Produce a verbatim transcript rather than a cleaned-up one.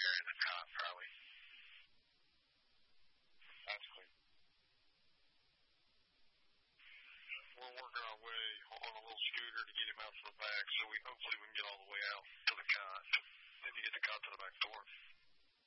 carrying the cot, Charlie. That's clean. We're working our way on a little scooter to get him out to the back, so we hopefully we can